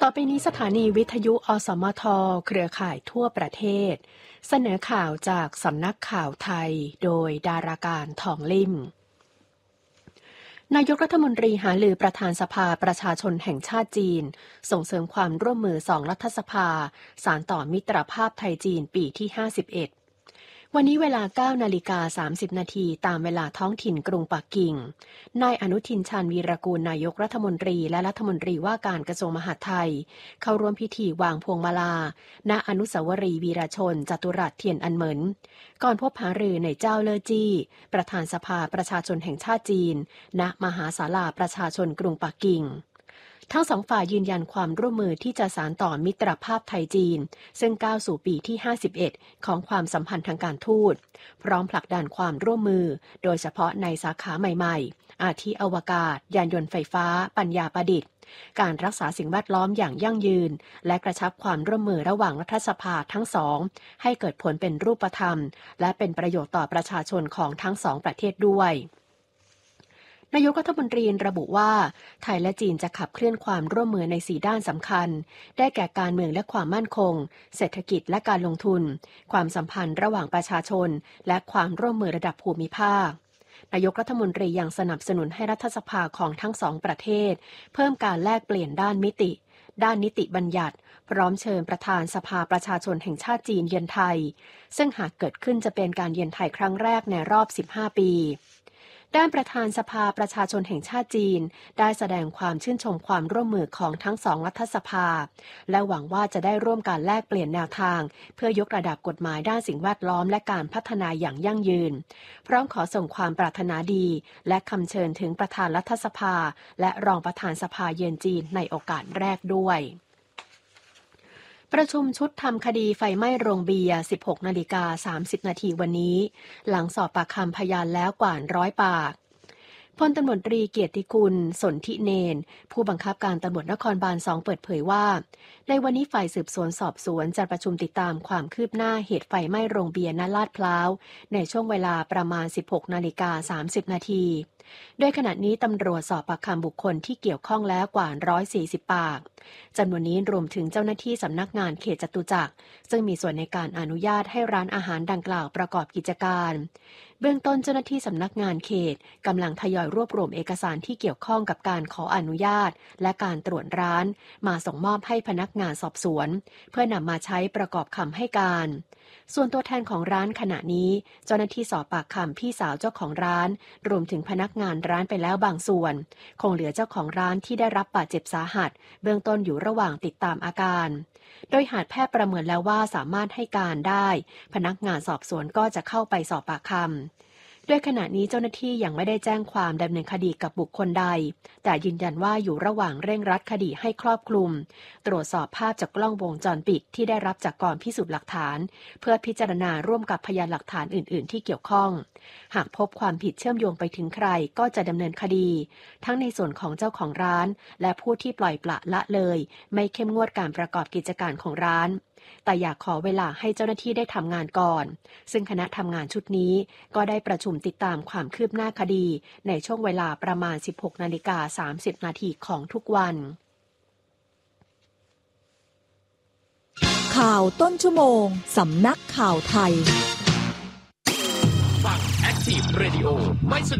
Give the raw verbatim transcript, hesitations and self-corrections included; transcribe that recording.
ต่อไปนี้สถานีวิทยุอสมทเครือข่ายทั่วประเทศเสนอข่าวจากสำนักข่าวไทยโดยดาราการทองลิ่มนายกรัฐมนตรีหารือประธานสภาประชาชนแห่งชาติจีนส่งเสริมความร่วมมือสองรัฐสภาสานต่อมิตรภาพไทยจีนปีที่ห้าสิบเอ็ดวันนี้เวลา เก้านาฬิกาสามสิบนาทีตามเวลาท้องถิ่นกรุงปักกิ่งนายอนุทินชาญวีรกูลนายกรัฐมนตรีและรัฐมนตรีว่าการกระทรวงมหาดไทยเข้าร่วมพิธีวางพวงมาลาณอนุสาวรีย์วีรชนจตุรัสเทียนอันเหมินก่อนพบหารือในเจ้าเล่อจี้ประธานสภาประชาชนแห่งชาติจีนณมหาศาลาประชาชนกรุงปักกิ่งทั้งสองฝ่ายยืนยันความร่วมมือที่จะสานต่อมิตรภาพไทยจีนซึ่งก้าวสู่ปีที่ห้าสิบเอ็ดของความสัมพันธ์ทางการทูตพร้อมผลักดันความร่วมมือโดยเฉพาะในสาขาใหม่ๆอาทิอวกาศยานยนต์ไฟฟ้าปัญญาประดิษฐ์การรักษาสิ่งแวดล้อมอย่างยั่งยืนและกระชับความร่วมมือระหว่างรัฐสภาทั้งสองให้เกิดผลเป็นรูปธรรมและเป็นประโยชน์ต่อประชาชนของทั้งสองประเทศด้วยนายกรัฐมนตรีระบุว่าไทยและจีนจะขับเคลื่อนความร่วมมือในสี่ด้านสำคัญได้แก่การเมืองและความมั่นคงเศรษฐกิจและการลงทุนความสัมพันธ์ระหว่างประชาชนและความร่วมมือระดับภูมิภาคนายกรัฐมนตรียังสนับสนุนให้รัฐสภาของทั้งสองประเทศเพิ่มการแลกเปลี่ยนด้านมิติด้านนิติบัญญัติพร้อมเชิญประธานสภาประชาชนแห่งชาติจีนเยือนไทยซึ่งหากเกิดขึ้นจะเป็นการเยือนไทยครั้งแรกในรอบสิบห้าปีด้านประธานสภาประชาชนแห่งชาติจีนได้แสดงความชื่นชมความร่วมมือของทั้งสองรัฐสภาและหวังว่าจะได้ร่วมการแลกเปลี่ยนแนวทางเพื่อยกระดับกฎหมายด้านสิ่งแวดล้อมและการพัฒนาอย่างยั่งยืนพร้อมขอส่งความปรารถนาดีและคำเชิญถึงประธานรัฐสภาและรองประธานสภาเยือนจีนในโอกาสแรกด้วยประชุมชุดทำคดีไฟไหม้โรงเบียร์ สิบหกนาฬิกาสามสิบนาทีวันนี้หลังสอบปากคำพยานแล้วกว่าร้อยปากพลตำรวจตรีเกียรติกุลสนธิเนนผู้บังคับการตำรวจนครบาลสองเปิดเผยว่าในวันนี้ฝ่ายสืบสวนสอบสวนจะประชุมติดตามความคืบหน้าเหตุไฟไหม้โรงเบียร์ณลาดพร้าวในช่วงเวลาประมาณ สิบหกนาฬิกาสามสิบนาทีโดยขณะนี้ตำรวจสอบปากคำบุคคลที่เกี่ยวข้องแล้วกว่าหนึ่งร้อยสี่สิบปากจำนวนนี้รวมถึงเจ้าหน้าที่สำนักงานเขตจตุจักรซึ่งมีส่วนในการอนุญาตให้ร้านอาหารดังกล่าวประกอบกิจการเบื้องต้นเจ้าหน้าที่สำนักงานเขตกำลังทยอยรวบรวมเอกสารที่เกี่ยวข้องกับการขออนุญาตและการตรวจร้านมาส่งมอบให้พนักงานสอบสวนเพื่อนำมาใช้ประกอบคำให้การส่วนตัวแทนของร้านขณะนี้เจ้าหน้าที่สอบปากคำพี่สาวเจ้าของร้านรวมถึงพนักงานร้านไปแล้วบางส่วนคงเหลือเจ้าของร้านที่ได้รับบาดเจ็บสาหัสเบื้องต้นอยู่ระหว่างติดตามอาการโดยหากแพทย์ประเมินแล้วว่าสามารถให้การได้พนักงานสอบสวนก็จะเข้าไปสอบปากคำโดยขณะนี้เจ้าหน้าที่ยังไม่ได้แจ้งความดำเนินคดีกับบุคคลใดแต่ยืนยันว่าอยู่ระหว่างเร่งรัดคดีให้ครอบคลุมตรวจสอบภาพจากกล้องวงจรปิดที่ได้รับจากกองพิสูจน์หลักฐานเพื่อพิจารณาร่วมกับพยานหลักฐานอื่นๆที่เกี่ยวข้องหากพบความผิดเชื่อมโยงไปถึงใครก็จะดำเนินคดีทั้งในส่วนของเจ้าของร้านและผู้ที่ปล่อยปละละเลยไม่เข้มงวดการประกอบกิจการของร้านแต่อยากขอเวลาให้เจ้าหน้าที่ได้ทำงานก่อนซึ่งคณะทำงานชุดนี้ก็ได้ประชุมติดตามความคืบหน้าคดีในช่วงเวลาประมาณ สิบหกนาฬิกาสามสิบนาทีของทุกวันข่าวต้นชั่วโมงสำนักข่าวไทยฟัง Active Radio ไม่